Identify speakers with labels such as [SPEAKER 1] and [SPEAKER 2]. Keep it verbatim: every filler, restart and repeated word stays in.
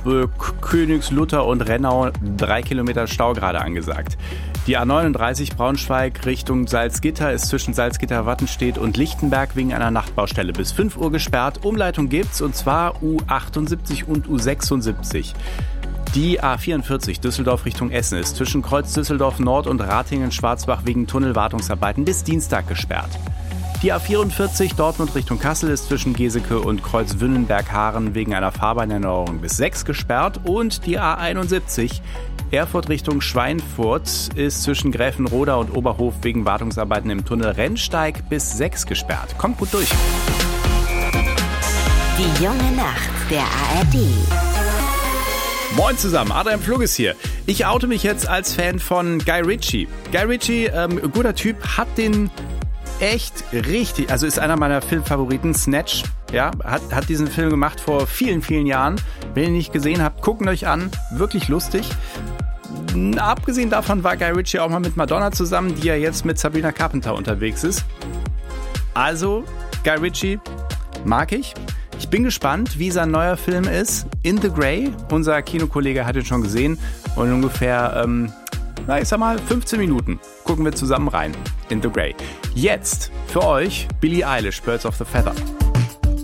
[SPEAKER 1] äh, Königslutter und Rennau drei Kilometer Stau gerade angesagt. Die A neununddreißig Braunschweig Richtung Salzgitter ist zwischen Salzgitter-Wattenstedt und Lichtenberg wegen einer Nachtbaustelle bis fünf Uhr gesperrt. Umleitung gibt's, und zwar U achtundsiebzig und U sechsundsiebzig. Die A vierundvierzig Düsseldorf Richtung Essen ist zwischen Kreuz Düsseldorf Nord und Ratingen-Schwarzbach wegen Tunnelwartungsarbeiten bis Dienstag gesperrt. Die A vierundvierzig Dortmund Richtung Kassel ist zwischen Geseke und Kreuz Wünnenberg-Haaren wegen einer Fahrbahnerneuerung bis sechs gesperrt. Und die A einundsiebzig Erfurt Richtung Schweinfurt ist zwischen Gräfenroda und Oberhof wegen Wartungsarbeiten im Tunnel Rennsteig bis sechs gesperrt. Kommt gut durch.
[SPEAKER 2] Die junge Nacht der A R D.
[SPEAKER 1] Moin zusammen, Adrian Flug ist hier. Ich oute mich jetzt als Fan von Guy Ritchie. Guy Ritchie, ähm, guter Typ, hat den echt richtig, also ist einer meiner Filmfavoriten, Snatch, ja, hat, hat diesen Film gemacht vor vielen, vielen Jahren. Wenn ihr ihn nicht gesehen habt, guckt ihn euch an, wirklich lustig. Abgesehen davon war Guy Ritchie auch mal mit Madonna zusammen, die ja jetzt mit Sabrina Carpenter unterwegs ist. Also, Guy Ritchie mag ich. Ich bin gespannt, wie sein neuer Film ist. In the Grey. Unser Kinokollege hat ihn schon gesehen. Und ungefähr, ähm, na, ich sag mal, fünfzehn Minuten gucken wir zusammen rein. In the Grey. Jetzt für euch Billie Eilish, Birds of the Feather.